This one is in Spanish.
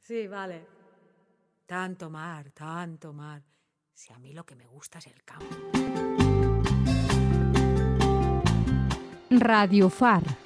Sí, vale. Tanto mar, tanto mar. Si a mí lo que me gusta es el campo. Radio Far.